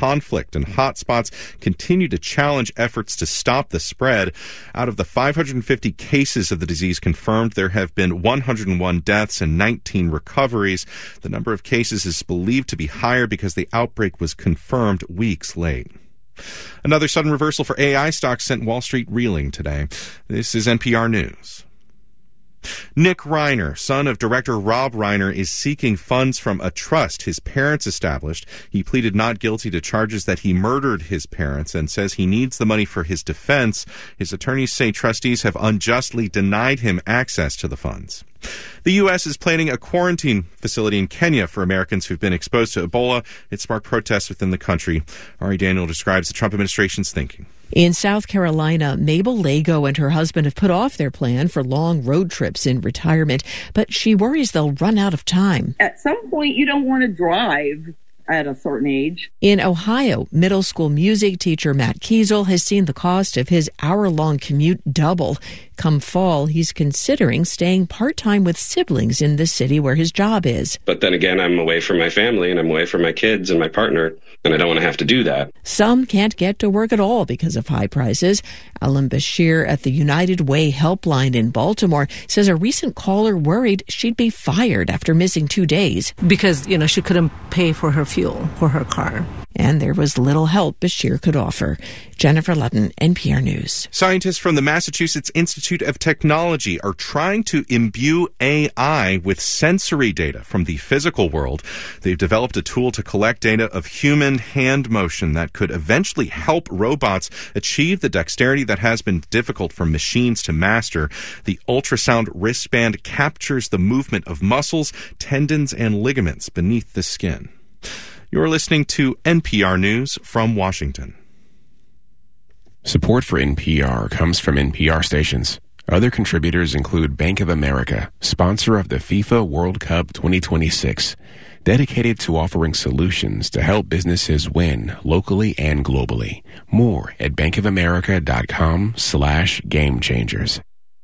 conflict and hotspots continue to challenge efforts to stop the spread. Out of the 550 cases of the disease confirmed, there have been 101 deaths and 19 recoveries. The number of cases is believed to be higher because the outbreak was confirmed weeks late. Another sudden reversal for AI stocks sent Wall Street reeling today. This is NPR News. Nick Reiner, son of director Rob Reiner, is seeking funds from a trust his parents established. He pleaded not guilty to charges that he murdered his parents and says he needs the money for his defense. His attorneys say trustees have unjustly denied him access to the funds. The U.S. is planning a quarantine facility in Kenya for Americans who've been exposed to Ebola. It sparked protests within the country. Ari Daniel describes the Trump administration's thinking. In South Carolina, Mabel Lago and her husband have put off their plan for long road trips in retirement, but she worries they'll run out of time. At some point, you don't want to drive at a certain age. In Ohio, middle school music teacher Matt Kiesel has seen the cost of his hour-long commute double. Come fall, he's considering staying part-time with siblings in the city where his job is. But then again, I'm away from my family and I'm away from my kids and my partner, and I don't want to have to do that. Some can't get to work at all because of high prices. Alan Bashir at the United Way helpline in Baltimore says a recent caller worried she'd be fired after missing 2 days. Because, she couldn't pay for her fuel for her car. And there was little help Bashir could offer. Jennifer Ludden, NPR News. Scientists from the Massachusetts Institute of Technology are trying to imbue AI with sensory data from the physical world. They've developed a tool to collect data of human hand motion that could eventually help robots achieve the dexterity that has been difficult for machines to master. The ultrasound wristband captures the movement of muscles, tendons, and ligaments beneath the skin. You're listening to NPR News from Washington. Support for NPR comes from NPR stations. Other contributors include Bank of America, sponsor of the FIFA World Cup 2026, dedicated to offering solutions to help businesses win locally and globally. More at bankofamerica.com/gamechangers.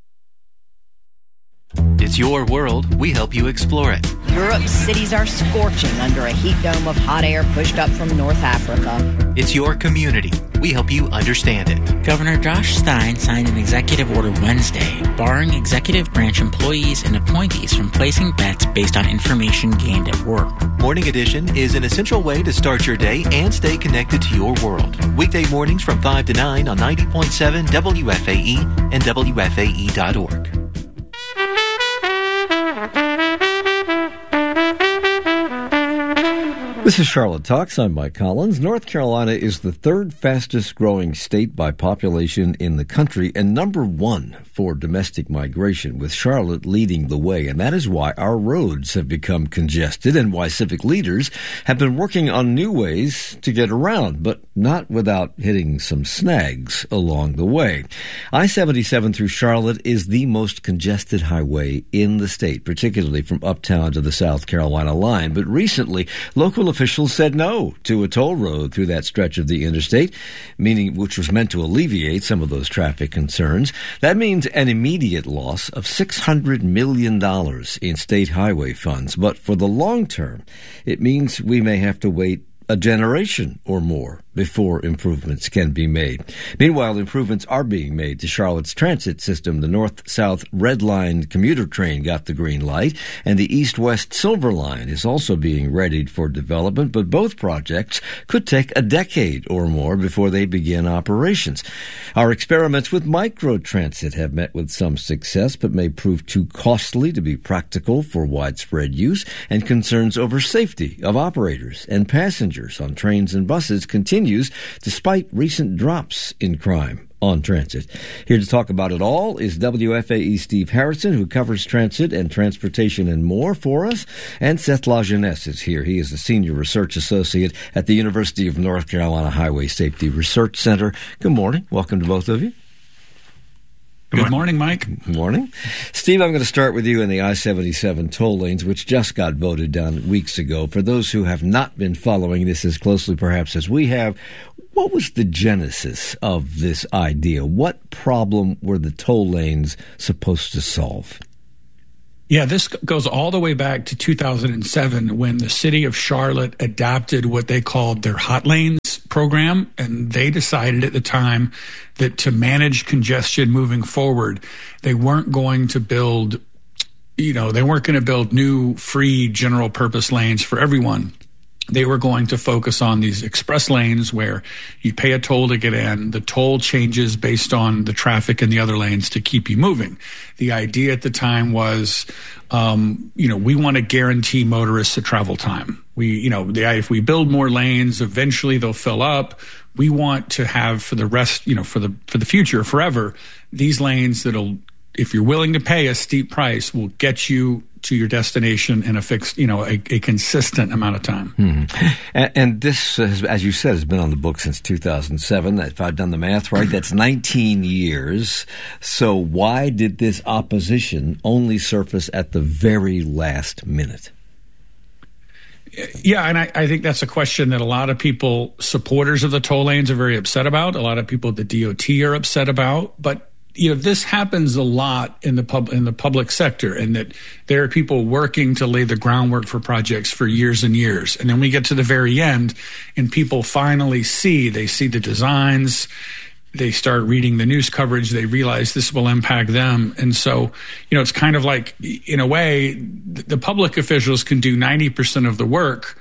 It's your world. We help you explore it. Europe's cities are scorching under a heat dome of hot air pushed up from North Africa. It's your community. We help you understand it. Governor Josh Stein signed an executive order Wednesday, barring executive branch employees and appointees from placing bets based on information gained at work. Morning Edition is an essential way to start your day and stay connected to your world. Weekday mornings from 5 to 9 on 90.7 WFAE and WFAE.org. This is Charlotte Talks. I'm Mike Collins. North Carolina is the third fastest growing state by population in the country and number one for domestic migration, with Charlotte leading the way. And that is why our roads have become congested and why civic leaders have been working on new ways to get around, but not without hitting some snags along the way. I-77 through Charlotte is the most congested highway in the state, particularly from uptown to the South Carolina line. But recently, local officials said no to a toll road through that stretch of the interstate, which was meant to alleviate some of those traffic concerns. That means an immediate loss of $600 million in state highway funds. But for the long term, it means we may have to wait a generation or more before improvements can be made. Meanwhile, improvements are being made to Charlotte's transit system. The North-South Red Line commuter train got the green light, and the East-West Silver Line is also being readied for development, but both projects could take a decade or more before they begin operations. Our experiments with microtransit have met with some success, but may prove too costly to be practical for widespread use, and concerns over safety of operators and passengers on trains and buses continues despite recent drops in crime on transit. Here to talk about it all is WFAE Steve Harrison, who covers transit and transportation and more for us, and Seth LaJeunesse is here. He is a senior research associate at the University of North Carolina Highway Safety Research Center. Good morning. Welcome to both of you. Good morning, Mike. Good morning. Steve, I'm going to start with you in the I-77 toll lanes, which just got voted down weeks ago. For those who have not been following this as closely perhaps as we have, what was the genesis of this idea? What problem were the toll lanes supposed to solve? Yeah, this goes all the way back to 2007 when the city of Charlotte adopted what they called their hot lanes program, and they decided at the time that to manage congestion moving forward, they weren't going to build, new free general purpose lanes for everyone. They were going to focus on these express lanes where you pay a toll to get in. The toll changes based on the traffic in the other lanes to keep you moving. The idea at the time was, we want to guarantee motorists a travel time. If we build more lanes, eventually they'll fill up. We want to have for the rest, for the future, forever, these lanes that'll, if you're willing to pay a steep price, will get you to your destination in a fixed, a consistent amount of time. Mm-hmm. And this, has, as you said, has been on the book since 2007. If I've done the math right, that's 19 years. So why did this opposition only surface at the very last minute? Yeah, and I think that's a question that a lot of people, supporters of the toll lanes, are very upset about. A lot of people at the DOT are upset about. But this happens a lot in the public sector, and that there are people working to lay the groundwork for projects for years and years. And then we get to the very end, and people finally see the designs, they start reading the news coverage, they realize this will impact them. And so, it's kind of like, in a way, the public officials can do 90% of the work.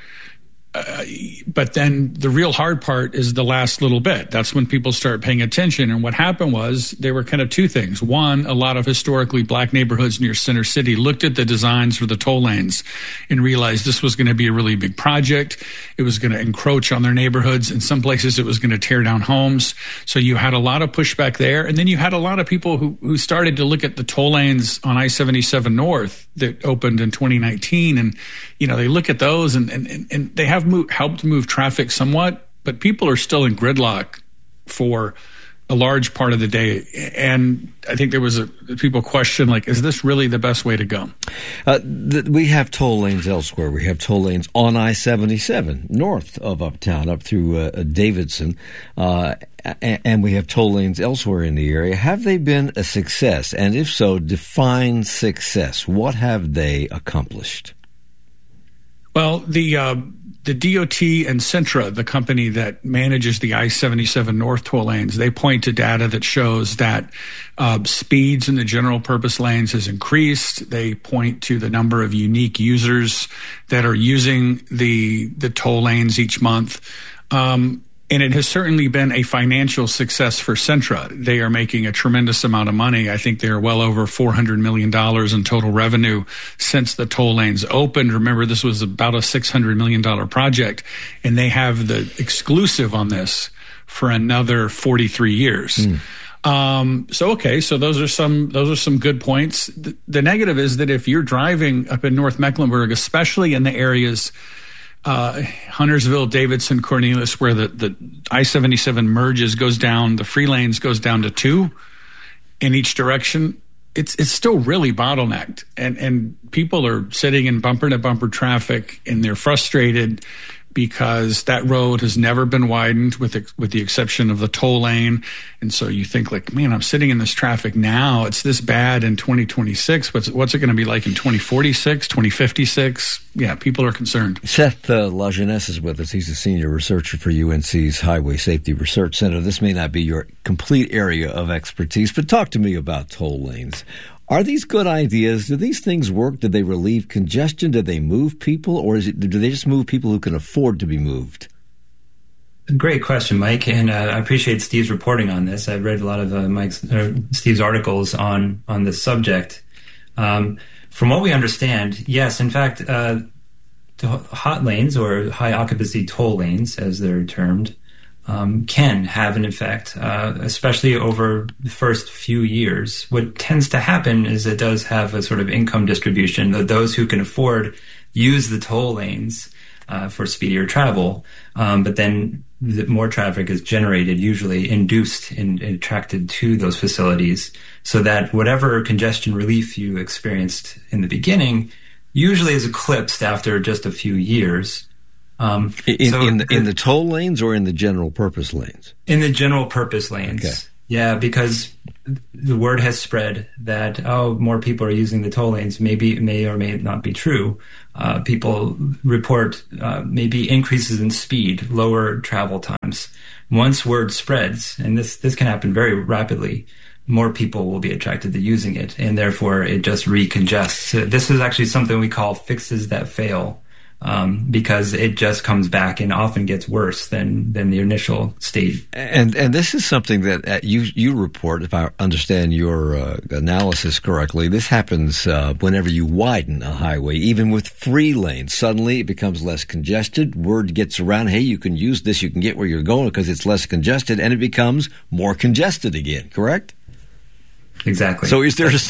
But then the real hard part is the last little bit. That's when people start paying attention. And what happened was there were kind of two things. One, a lot of historically black neighborhoods near Center City looked at the designs for the toll lanes and realized this was going to be a really big project. It was going to encroach on their neighborhoods. In some places, it was going to tear down homes. So you had a lot of pushback there. And then you had a lot of people who started to look at the toll lanes on I-77 North that opened in 2019. And, they look at those and they have helped move traffic somewhat, but people are still in gridlock for a large part of the day. And I think there was people question, is this really the best way to go? We have toll lanes elsewhere. We have toll lanes on I-77 north of Uptown up through Davidson, and we have toll lanes elsewhere in the area. Have they been a success? And if so, define success. What have they accomplished? Well, the DOT and Centra, the company that manages the I-77 North toll lanes, they point to data that shows that speeds in the general purpose lanes has increased. They point to the number of unique users that are using the toll lanes each month. And it has certainly been a financial success for Centra. They are making a tremendous amount of money. I think they're well over $400 million in total revenue since the toll lanes opened. Remember, this was about a $600 million project, and they have the exclusive on this for another 43 years. So those are some good points. The negative is that if you're driving up in North Mecklenburg, especially in the areas Huntersville, Davidson, Cornelius, where the I-77 merges, goes down, the free lanes goes down to 2 in each direction. It's still really bottlenecked, and people are sitting in bumper to bumper traffic, and they're frustrated because that road has never been widened with the exception of the toll lane. And so you think man, I'm sitting in this traffic now. It's this bad in 2026. What's it going to be like in 2046, 2056? Yeah, people are concerned. Seth LaJeunesse is with us. He's a senior researcher for UNC's Highway Safety Research Center. This may not be your complete area of expertise, but talk to me about toll lanes. Are these good ideas? Do these things work? Do they relieve congestion? Do they move people? Or do they just move people who can afford to be moved? Great question, Mike, and I appreciate Steve's reporting on this. I've read a lot of Steve's articles on this subject. From what we understand, yes, in fact, hot lanes or high occupancy toll lanes, as they're termed, can have an effect, especially over the first few years. What tends to happen is it does have a sort of income distribution. Those who can afford use the toll lanes for speedier travel, but then more traffic is generated, usually induced and attracted to those facilities, so that whatever congestion relief you experienced in the beginning usually is eclipsed after just a few years. In the toll lanes or in the general purpose lanes? In the general purpose lanes. Okay. Yeah, because the word has spread that, more people are using the toll lanes. Maybe it may or may not be true. People report maybe increases in speed, lower travel times. Once word spreads, and this can happen very rapidly, more people will be attracted to using it, and therefore it just recongests. This is actually something we call fixes that fail, because it just comes back and often gets worse than the initial state. And this is something that you report, if I understand your analysis correctly. This happens whenever you widen a highway, even with free lanes. Suddenly it becomes less congested. Word gets around, hey, you can use this, you can get where you're going because it's less congested, and it becomes more congested again, correct? Exactly. So is there a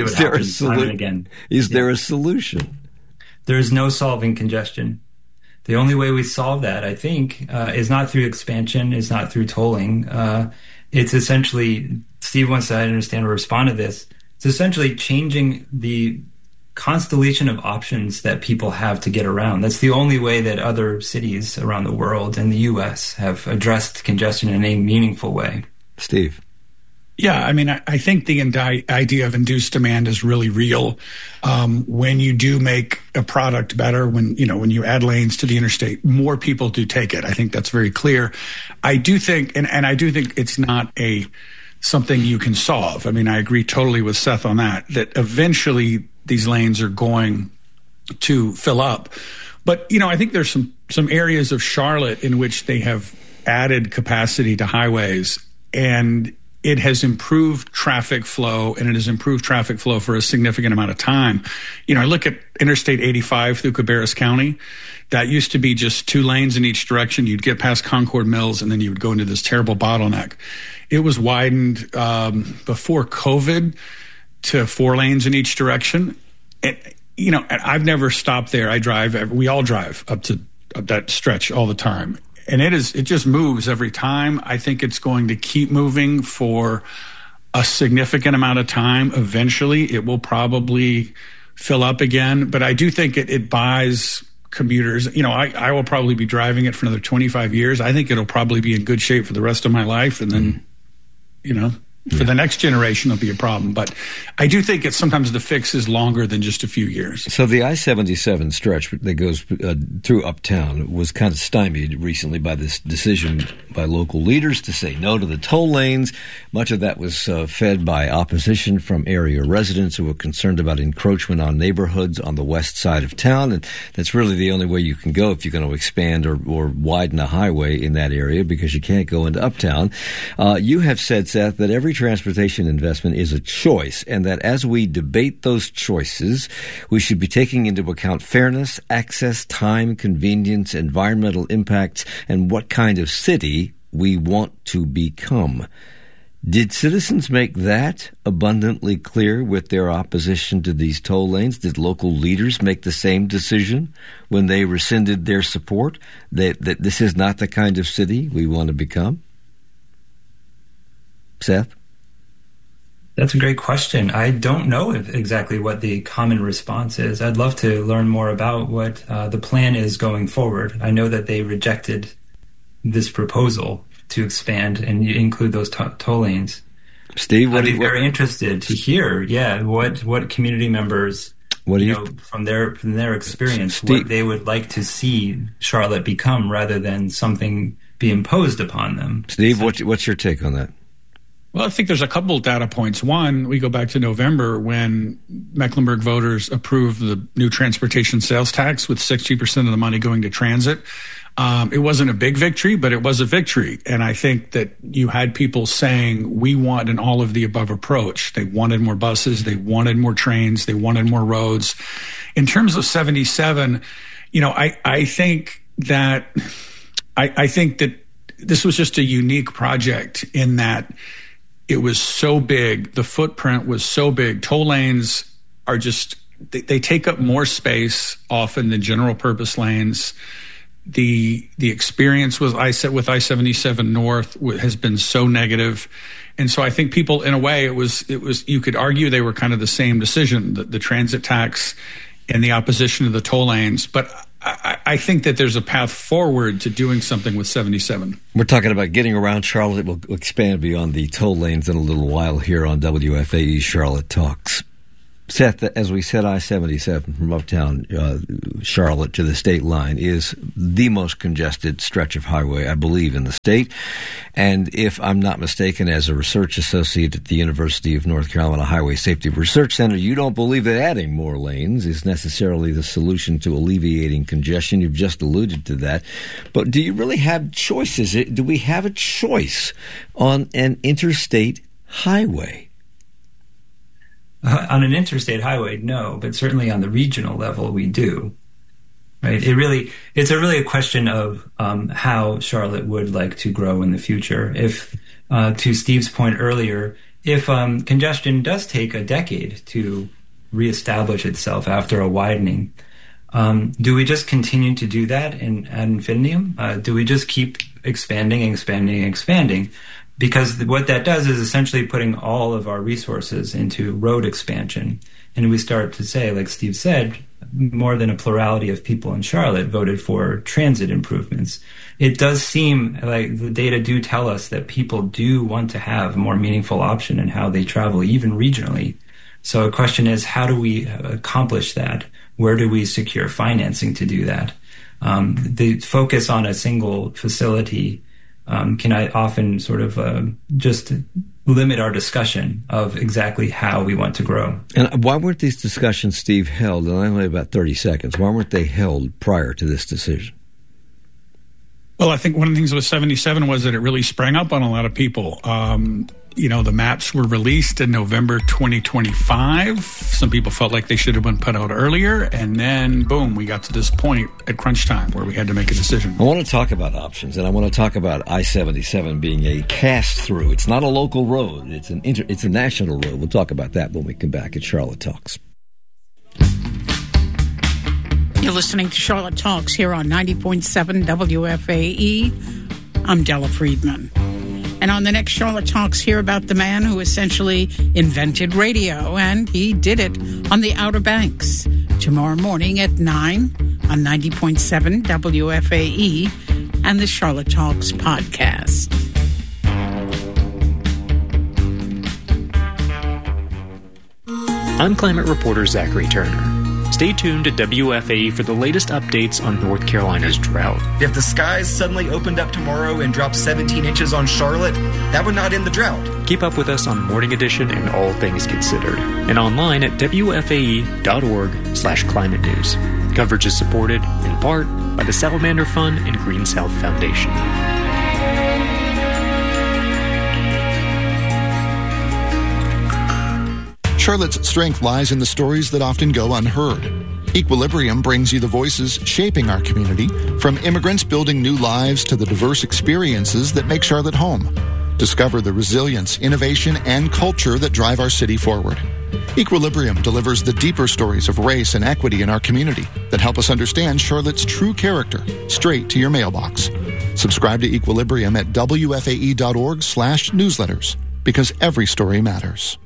solution? Is there a solution? There is no solving congestion. The only way we solve that, I think, is not through expansion, is not through tolling. It's essentially, Steve wants to understand or respond to this, it's essentially changing the constellation of options that people have to get around. That's the only way that other cities around the world and the U.S. have addressed congestion in a meaningful way. Steve. Yeah, I mean, I think the idea of induced demand is really real. When you do make a product better, when you add lanes to the interstate, more people do take it. I think that's very clear. I do think, and I do think it's not something you can solve. I mean, I agree totally with Seth on that eventually these lanes are going to fill up. But, I think there's some areas of Charlotte in which they have added capacity to highways, and it has improved traffic flow, and it has improved traffic flow for a significant amount of time. I look at Interstate 85 through Cabarrus County. That used to be just 2 lanes in each direction. You'd get past Concord Mills, and then you would go into this terrible bottleneck. It was widened before COVID to 4 lanes in each direction. And, I've never stopped there. We all drive up that stretch all the time. And it just moves every time. I think it's going to keep moving for a significant amount of time. Eventually, it will probably fill up again. But I do think it buys commuters. I will probably be driving it for another 25 years. I think it'll probably be in good shape for the rest of my life. And then, for the next generation, it'll be a problem. But I do think sometimes the fix is longer than just a few years. So the I-77 stretch that goes through Uptown was kind of stymied recently by this decision by local leaders to say no to the toll lanes. Much of that was fed by opposition from area residents who were concerned about encroachment on neighborhoods on the west side of town. And that's really the only way you can go if you're going to expand or widen a highway in that area, because you can't go into Uptown. You have said, Seth, that every transportation investment is a choice, and that as we debate those choices, we should be taking into account fairness, access, time, convenience, environmental impacts, and what kind of city we want to become. Did citizens make that abundantly clear with their opposition to these toll lanes? Did local leaders make the same decision when they rescinded their support, that this is not the kind of city we want to become? Seth? That's a great question. I don't know exactly what the common response is. I'd love to learn more about what the plan is going forward. I know that they rejected this proposal to expand and include those toll lanes. Steve, I'd be very interested to hear, what community members, from their experience, Steve, what they would like to see Charlotte become rather than something be imposed upon them. Steve, what's your take on that? Well, I think there's a couple of data points. One, we go back to November when Mecklenburg voters approved the new transportation sales tax with 60% of the money going to transit. It wasn't a big victory, but it was a victory. And I think that you had people saying, we want an all of the above approach. They wanted more buses. They wanted more trains. They wanted more roads. In terms of 77, I think that this was just a unique project in that it was so big. The footprint was so big. Toll lanes are they take up more space often than general purpose lanes. The experience with I-77 North has been so negative. And so I think people, in a way, it was you could argue they were kind of the same decision, the transit tax and the opposition to the toll lanes. But I think that there's a path forward to doing something with 77. We're talking about getting around Charlotte. We'll expand beyond the toll lanes in a little while here on WFAE Charlotte Talks. Seth, as we said, I-77 from uptown Charlotte to the state line is the most congested stretch of highway, I believe, in the state. And if I'm not mistaken, as a research associate at the University of North Carolina Highway Safety Research Center, you don't believe that adding more lanes is necessarily the solution to alleviating congestion. You've just alluded to that. But do you really have choices? Do we have a choice on an interstate highway? On an interstate highway, no, but certainly on the regional level, we do. Right? It's really a question of how Charlotte would like to grow in the future. If, to Steve's point earlier, if congestion does take a decade to reestablish itself after a widening, do we just continue to do that ad infinitum? Do we just keep expanding? Because what that does is essentially putting all of our resources into road expansion. And we start to say, like Steve said, more than a plurality of people in Charlotte voted for transit improvements. It does seem like the data do tell us that people do want to have a more meaningful option in how they travel, even regionally. So the question is, how do we accomplish that? Where do we secure financing to do that? The focus on a single facility can I often sort of just limit our discussion of exactly how we want to grow. And why weren't these discussions, Steve, held, and only about 30 seconds, why weren't they held prior to this decision? Well, I think one of the things with 77 was that it really sprang up on a lot of people. The maps were released in November 2025. Some people felt like they should have been put out earlier. And then, boom, we got to this point at crunch time where we had to make a decision. I want to talk about options, and I want to talk about I-77 being a pass-through. It's not a local road. It's a national road. We'll talk about that when we come back at Charlotte Talks. You're listening to Charlotte Talks here on 90.7 WFAE. I'm Della Friedman. And on the next Charlotte Talks, hear about the man who essentially invented radio, and he did it on the Outer Banks. Tomorrow morning at 9 on 90.7 WFAE and the Charlotte Talks podcast. I'm climate reporter Zachary Turner. Stay tuned to WFAE for the latest updates on North Carolina's drought. If the skies suddenly opened up tomorrow and dropped 17 inches on Charlotte, that would not end the drought. Keep up with us on Morning Edition and All Things Considered, and online at WFAE.org/climate news. Coverage is supported, in part, by the Salamander Fund and Green South Foundation. Charlotte's strength lies in the stories that often go unheard. Equilibrium brings you the voices shaping our community, from immigrants building new lives to the diverse experiences that make Charlotte home. Discover the resilience, innovation, and culture that drive our city forward. Equilibrium delivers the deeper stories of race and equity in our community that help us understand Charlotte's true character straight to your mailbox. Subscribe to Equilibrium at WFAE.org/newsletters, because every story matters.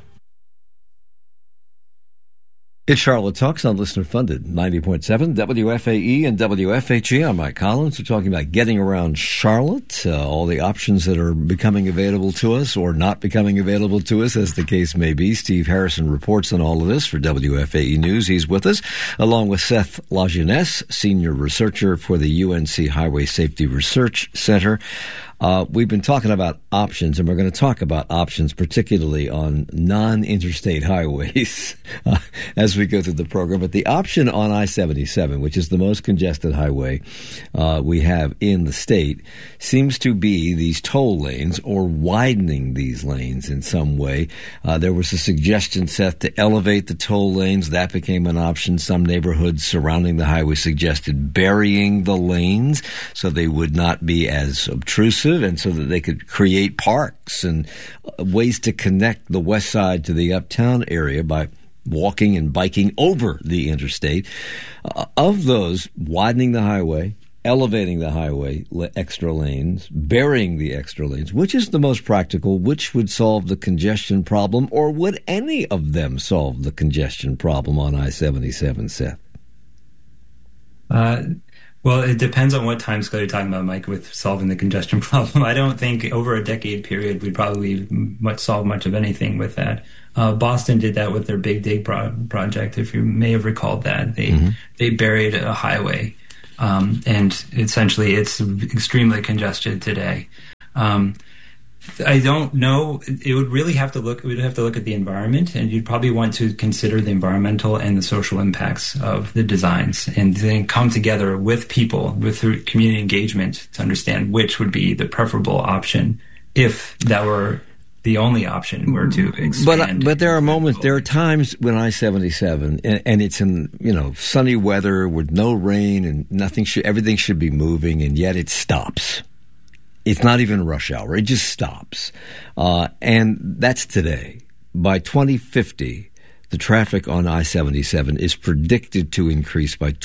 It's Charlotte Talks on listener-funded 90.7 WFAE and WFHE. I'm Mike Collins. We're talking about getting around Charlotte, all the options that are becoming available to us or not becoming available to us, as the case may be. Steve Harrison reports on all of this for WFAE News. He's with us, along with Seth LaJeunesse, senior researcher for the UNC Highway Safety Research Center. We've been talking about options, and we're going to talk about options, particularly on non-interstate highways, as we go through the program. But the option on I-77, which is the most congested highway we have in the state, seems to be these toll lanes or widening these lanes in some way. There was a suggestion, Seth, to elevate the toll lanes. That became an option. Some neighborhoods surrounding the highway suggested burying the lanes so they would not be as obtrusive, and so that they could create parks and ways to connect the west side to the uptown area by walking and biking over the interstate. Of those, widening the highway, elevating the highway, extra lanes, burying the extra lanes, which is the most practical, which would solve the congestion problem, or would any of them solve the congestion problem on I-77, Seth? Well, it depends on what time scale you're talking about, Mike, with solving the congestion problem. I don't think over a decade period we'd probably solve much of anything with that. Boston did that with their Big Dig project, if you may have recalled that. They buried a highway, and essentially it's extremely congested today. I don't know. It would really have to look. We'd have to look at the environment, and you'd probably want to consider the environmental and the social impacts of the designs, and then come together with people, with community engagement, to understand which would be the preferable option if that were the only option were to expand. But there are times when I-77 and it's in sunny weather with no rain and everything should be moving, and yet it stops. It's not even rush hour. It just stops. And that's today. By 2050, the traffic on I-77 is predicted to increase by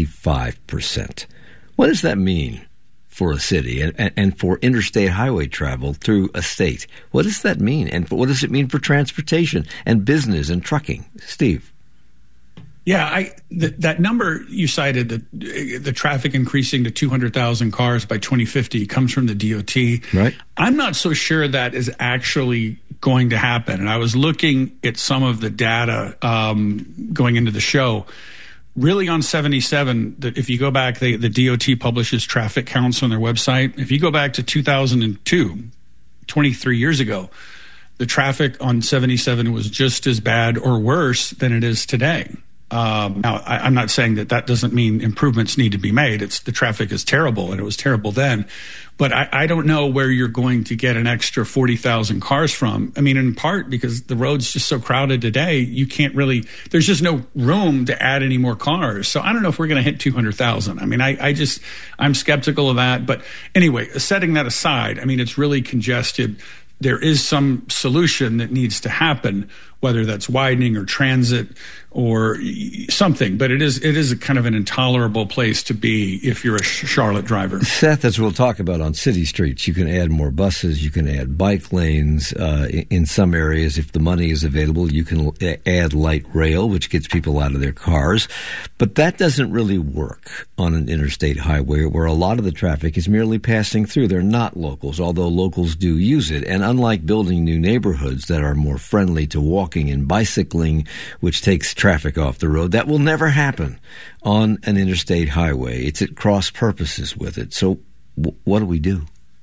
25%. What does that mean for a city and for interstate highway travel through a state? What does that mean? And what does it mean for transportation and business and trucking? Steve? Yeah, that number you cited, the traffic increasing to 200,000 cars by 2050, comes from the DOT. Right. I'm not so sure that is actually going to happen. And I was looking at some of the data going into the show. Really on 77, that if you go back, the DOT publishes traffic counts on their website. If you go back to 2002, 23 years ago, the traffic on 77 was just as bad or worse than it is today. Now, I'm not saying that doesn't mean improvements need to be made. The traffic is terrible, and it was terrible then. But I don't know where you're going to get an extra 40,000 cars from. I mean, in part because the road's just so crowded today, you can't really, there's just no room to add any more cars. So I don't know if we're going to hit 200,000. I mean, I'm skeptical of that. But anyway, setting that aside, I mean, it's really congested. There is some solution that needs to happen, whether that's widening or transit or something. But it is a kind of an intolerable place to be if you're a Charlotte driver. Seth, as we'll talk about on city streets, you can add more buses, you can add bike lanes. In some areas, if the money is available, you can add light rail, which gets people out of their cars. But that doesn't really work on an interstate highway where a lot of the traffic is merely passing through. They're not locals, although locals do use it. And unlike building new neighborhoods that are more friendly to walking and bicycling, which takes traffic off the road, that will never happen on an interstate highway. It's at cross purposes with it. So what do we do?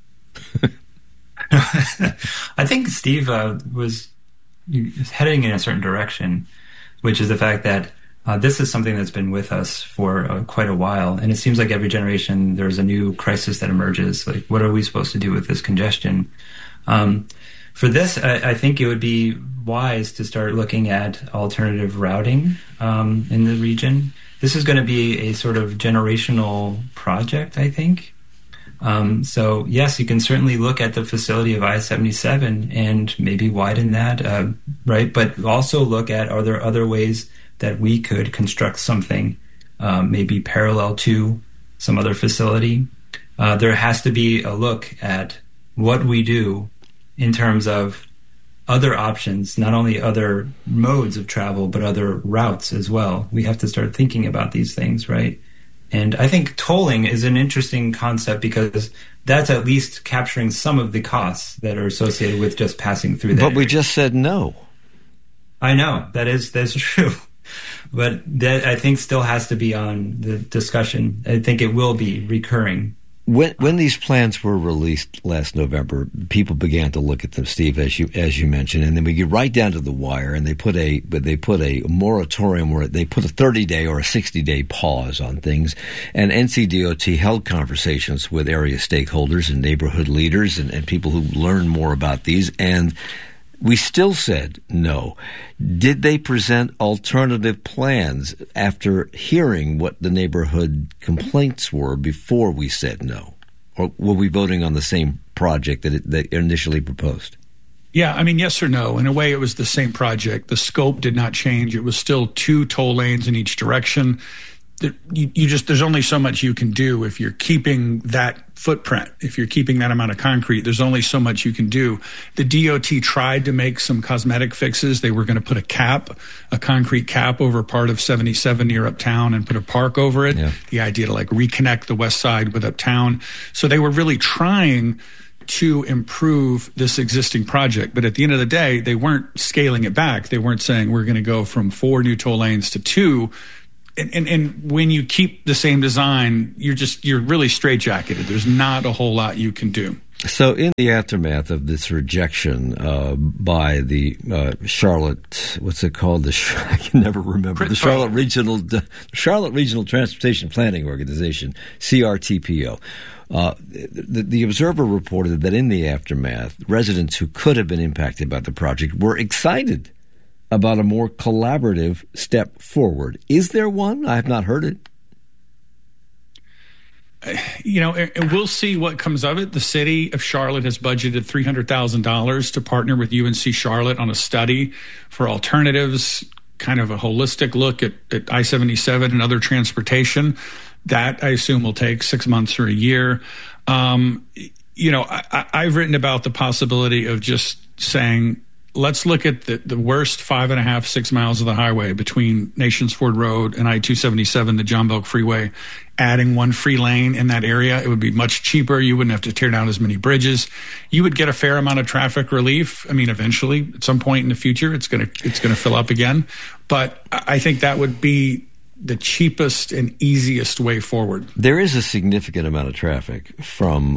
I think Steve was heading in a certain direction, which is the fact that this is something that's been with us for quite a while. And it seems like every generation there's a new crisis that emerges. Like, what are we supposed to do with this congestion? For this, I think it would be wise to start looking at alternative routing in the region. This is going to be a sort of generational project, I think. So, yes, you can certainly look at the facility of I-77 and maybe widen that, right? But also look at, are there other ways that we could construct something maybe parallel to some other facility? There has to be a look at what we do in terms of other options, not only other modes of travel, but other routes as well. We have to start thinking about these things, right? And I think tolling is an interesting concept because that's at least capturing some of the costs that are associated with just passing through that But we area. just said no. I know, that's true. But that, I think, still has to be on the discussion. I think it will be recurring. When these plans were released last November, people began to look at them, Steve, as you mentioned, and then we get right down to the wire, and they put a moratorium where they put a 30-day or a 60-day pause on things, and NCDOT held conversations with area stakeholders and neighborhood leaders and people who learn more about these, and we still said no. Did they present alternative plans after hearing what the neighborhood complaints were before we said no? Or were we voting on the same project that they initially proposed? Yeah, I mean, yes or no. In a way, it was the same project. The scope did not change. It was still 2 toll lanes in each direction. there's only so much you can do if you're keeping that footprint. If you're keeping that amount of concrete, there's only so much you can do. The DOT tried to make some cosmetic fixes. They were going to put a concrete cap over part of 77 near Uptown and put a park over it. Yeah. The idea to like reconnect the west side with Uptown. So they were really trying to improve this existing project. But at the end of the day, they weren't scaling it back. They weren't saying we're going to go from 4 new toll lanes to 2. And when you keep the same design, you're really straitjacketed. There's not a whole lot you can do. So in the aftermath of this rejection by the Charlotte, what's it called? I can never remember. The Charlotte Regional Transportation Planning Organization, CRTPO. The Observer reported that in the aftermath, residents who could have been impacted by the project were excited about a more collaborative step forward. Is there one? I have not heard it. We'll see what comes of it. The city of Charlotte has budgeted $300,000 to partner with UNC Charlotte on a study for alternatives, kind of a holistic look at I-77 and other transportation. That, I assume, will take 6 months or a year. I've written about the possibility of just saying, let's look at the worst 5.5, 6 miles of the highway between Nations Ford Road and I-277, the John Belk Freeway, adding 1 free lane in that area. It would be much cheaper. You wouldn't have to tear down as many bridges. You would get a fair amount of traffic relief. I mean, eventually, at some point in the future, it's going to fill up again. But I think that would be the cheapest and easiest way forward. There is a significant amount of traffic from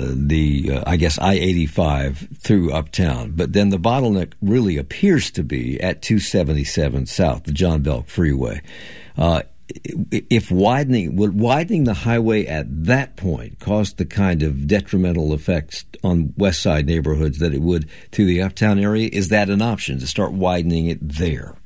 I-85 through Uptown, but then the bottleneck really appears to be at 277 South, the John Belk Freeway. If widening the highway at that point caused the kind of detrimental effects on West Side neighborhoods that it would to the Uptown area, is that an option to start widening it there?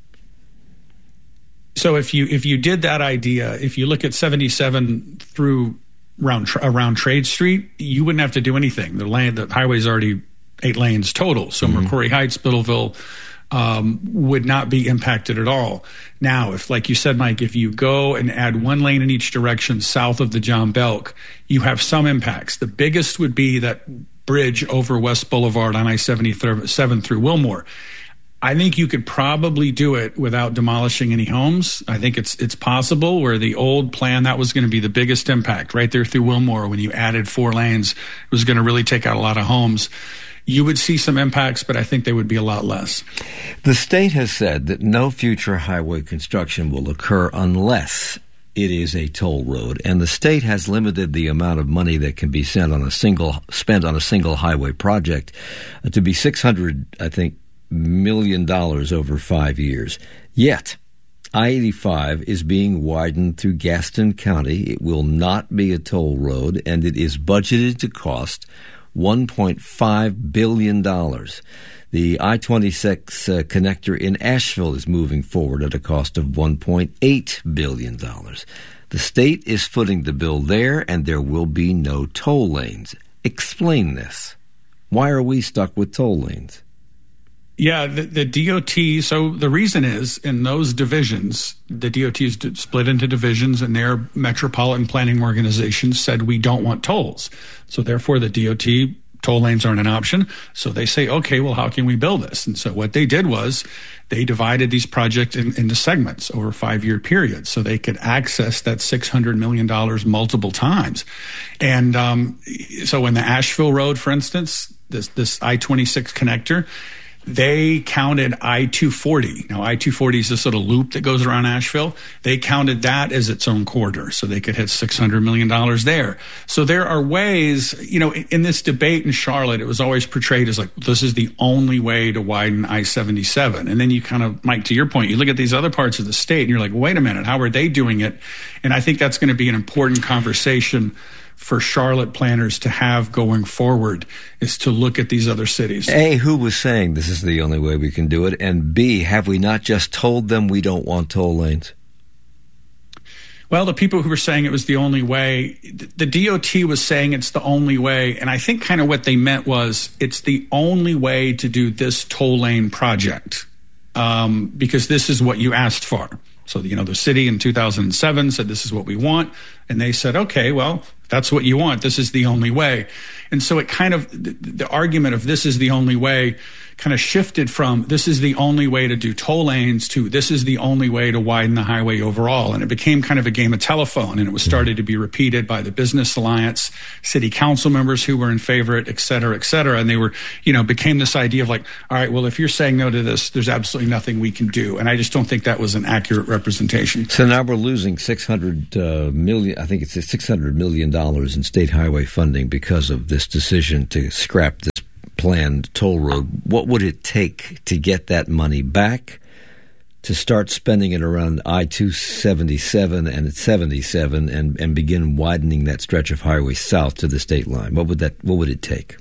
So if you did that idea, if you look at 77 through around Trade Street, you wouldn't have to do anything. The highway's already 8 lanes total. So McCrory Heights, Biddleville would not be impacted at all. Now, if, like you said, Mike, if you go and add 1 lane in each direction south of the John Belk, you have some impacts. The biggest would be that bridge over West Boulevard on I-77 through Wilmore. I think you could probably do it without demolishing any homes. I think it's possible, where the old plan, that was going to be the biggest impact right there through Wilmore. When you added 4 lanes, it was going to really take out a lot of homes. You would see some impacts, but I think they would be a lot less. The state has said that no future highway construction will occur unless it is a toll road, and the state has limited the amount of money that can be spent on a single highway project to be $600 million over 5 years. Yet, I-85 is being widened through Gaston County. It will not be a toll road, and it is budgeted to cost $1.5 billion. The I-26 connector in Asheville is moving forward at a cost of $1.8 billion. The state is footing the bill there, and there will be no toll lanes. Explain this. Why are we stuck with toll lanes? Yeah, the DOT, so the reason is, in those divisions, the DOT is split into divisions, and their metropolitan planning organizations said we don't want tolls. So therefore the DOT, toll lanes aren't an option. So they say, okay, well, how can we build this? And so what they did was they divided these projects into segments over a 5-year period so they could access that $600 million multiple times. And so in the Asheville Road, for instance, this I-26 connector, they counted I-240. Now, I-240 is this little loop that goes around Asheville. They counted that as its own corridor, so they could hit $600 million there. So there are ways, in this debate in Charlotte, it was always portrayed as like, this is the only way to widen I-77. And then you kind of, Mike, to your point, you look at these other parts of the state and you're like, wait a minute, how are they doing it? And I think that's going to be an important conversation for Charlotte planners to have going forward, is to look at these other cities. A, who was saying this is the only way we can do it? And B, have we not just told them we don't want toll lanes? Well, the people who were saying it was the only way, the DOT was saying it's the only way. And I think kind of what they meant was it's the only way to do this toll lane project, because this is what you asked for. So, the city in 2007 said, this is what we want. And they said, okay, well, that's what you want. This is the only way. And so it kind of, the argument of this is the only way kind of shifted from this is the only way to do toll lanes to this is the only way to widen the highway overall. And it became kind of a game of telephone, and it was started to be repeated by the Business Alliance, city council members who were in favor of it, et cetera, et cetera. And they were, became this idea of like, all right, well, if you're saying no to this, there's absolutely nothing we can do. And I just don't think that was an accurate representation. So now we're losing $600 million in state highway funding because of this decision to scrap this planned toll road. What would it take to get that money back, to start spending it around I-277 and 77 and begin widening that stretch of highway south to the state line? What would it take?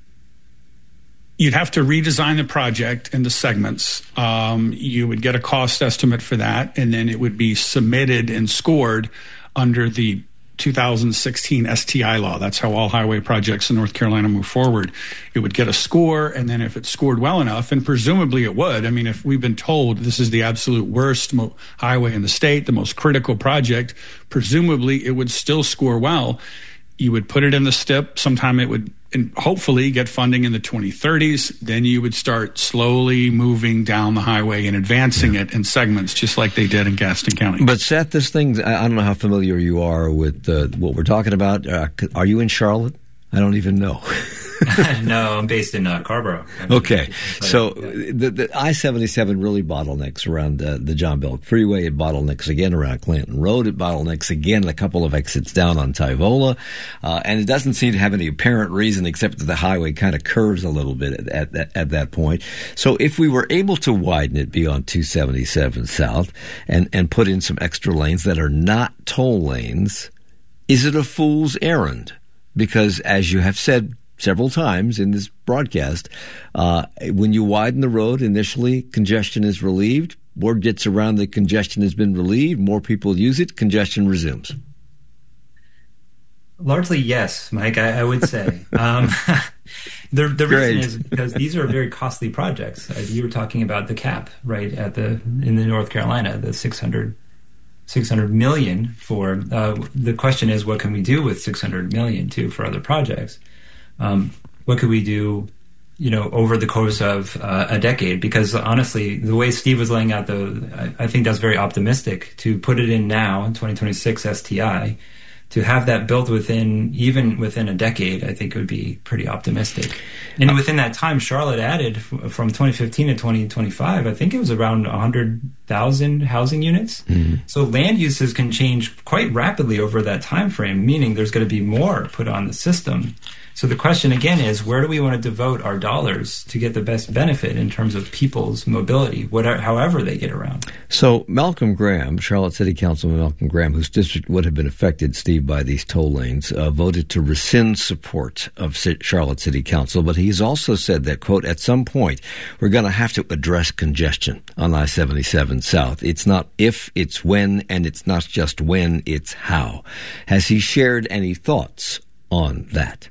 You'd have to redesign the project into segments. You would get a cost estimate for that, and then it would be submitted and scored under the 2016 STI law. That's how all highway projects in North Carolina move forward. It would get a score, and then if it scored well enough, and presumably it would, I mean, if we've been told this is the absolute worst highway in the state, the most critical project, presumably it would still score well. You would put it in the STIP. Sometime it would and hopefully get funding in the 2030s. Then you would start slowly moving down the highway and advancing it in segments, just like they did in Gaston County. But Seth, this thing, I don't know how familiar you are with what we're talking about. Are you in Charlotte? I don't even know. No, I'm based in Carrboro. Okay. So the I-77 really bottlenecks around the John Bell Freeway. It bottlenecks again around Clanton Road. It bottlenecks again a couple of exits down on Tyvola. And it doesn't seem to have any apparent reason except that the highway kind of curves a little bit at that point. So if we were able to widen it beyond 277 South and put in some extra lanes that are not toll lanes, is it a fool's errand? Because as you have said several times in this broadcast, when you widen the road, initially congestion is relieved. Word gets around that congestion has been relieved. More people use it. Congestion resumes. Largely, yes, Mike, I would say. The reason is because these are very costly projects. You were talking about the cap, right, in the North Carolina, the 600 million for the question is, what can we do with 600 million too for other projects? What could we do, over the course of a decade? Because honestly, the way Steve was laying out I think that's very optimistic to put it in now in 2026 STI. To have that built within a decade, I think would be pretty optimistic. And within that time, Charlotte added from 2015 to 2025, I think it was around 100,000 housing units. Mm-hmm. So land uses can change quite rapidly over that time frame, meaning there's going to be more put on the system. So the question again is, where do we want to devote our dollars to get the best benefit in terms of people's mobility, however they get around? So Malcolm Graham, Charlotte City Councilman Malcolm Graham, whose district would have been affected, Steve, by these toll lanes, voted to rescind support of Charlotte City Council. But he's also said that, quote, at some point, we're going to have to address congestion on I-77 South. It's not if, it's when, and it's not just when, it's how. Has he shared any thoughts on that?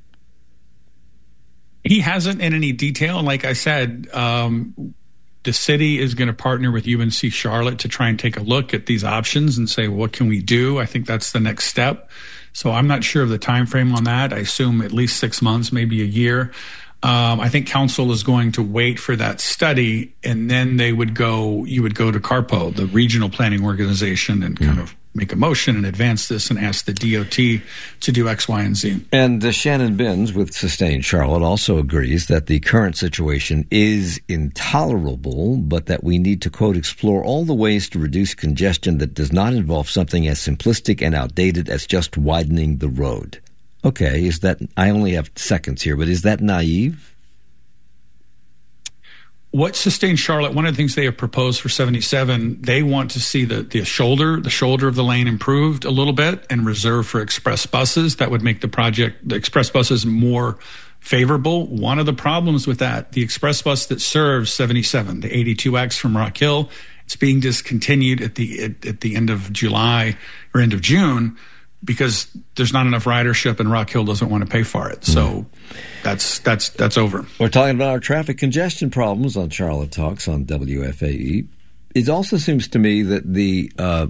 He hasn't in any detail. And like I said, the city is going to partner with UNC Charlotte to try and take a look at these options and say, what can we do? I think that's the next step. So I'm not sure of the time frame on that. I assume at least 6 months, maybe a year. I think council is going to wait for that study, and then you would go to CARPO, the regional planning organization, and kind of make a motion and advance this and ask the DOT to do X, Y, and Z. And Shannon Binns with Sustain Charlotte also agrees that the current situation is intolerable, but that we need to, quote, explore all the ways to reduce congestion that does not involve something as simplistic and outdated as just widening the road. Okay, I only have seconds here, but is that naive? What Sustain Charlotte, one of the things they have proposed for 77, they want to see the shoulder of the lane improved a little bit and reserved for express buses. That would make the express buses more favorable. One of the problems with that, the express bus that serves 77, the 82X from Rock Hill, it's being discontinued at the end of July or end of June, because there's not enough ridership and Rock Hill doesn't want to pay for it. So that's over. We're talking about our traffic congestion problems on Charlotte Talks on WFAE. It also seems to me that the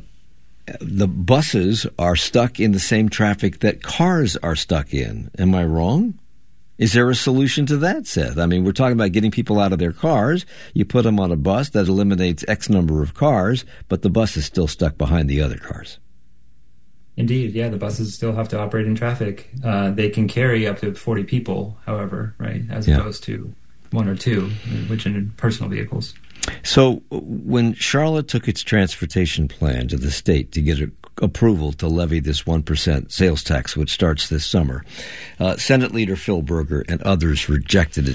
buses are stuck in the same traffic that cars are stuck in. Am I wrong? Is there a solution to that, Seth? I mean, we're talking about getting people out of their cars. You put them on a bus that eliminates X number of cars, but the bus is still stuck behind the other cars. Indeed, yeah, the buses still have to operate in traffic. They can carry up to 40 people, however, right, as opposed to one or two, which in personal vehicles. So when Charlotte took its transportation plan to the state to get approval to levy this 1% sales tax, which starts this summer, Senate Leader Phil Berger and others rejected it.